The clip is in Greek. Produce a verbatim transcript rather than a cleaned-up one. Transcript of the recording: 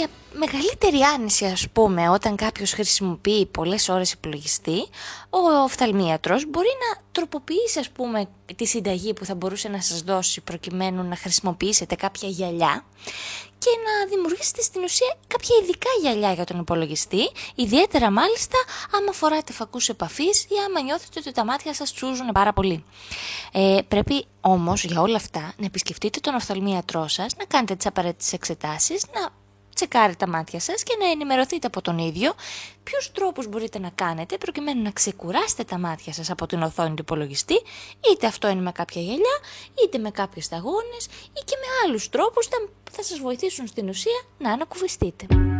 για μεγαλύτερη άνεση, ας πούμε, όταν κάποιος χρησιμοποιεί πολλές ώρες υπολογιστή, ο οφθαλμίατρος μπορεί να τροποποιήσει, ας πούμε, τη συνταγή που θα μπορούσε να σας δώσει προκειμένου να χρησιμοποιήσετε κάποια γυαλιά και να δημιουργήσετε στην ουσία κάποια ειδικά γυαλιά για τον υπολογιστή, ιδιαίτερα μάλιστα άμα φοράτε φακούς επαφής ή άμα νιώθετε ότι τα μάτια σας τσούζουν πάρα πολύ. Ε, πρέπει όμως για όλα αυτά να επισκεφτείτε τον οφθαλμίατρό σας, να κάνετε τις απαραίτητες εξετάσεις, να τσεκάρετε τα μάτια σας και να ενημερωθείτε από τον ίδιο ποιους τρόπους μπορείτε να κάνετε προκειμένου να ξεκουράσετε τα μάτια σας από την οθόνη του υπολογιστή, είτε αυτό είναι με κάποια γυαλιά, είτε με κάποιες σταγόνες ή και με άλλους τρόπους που θα σας βοηθήσουν στην ουσία να ανακουφιστείτε.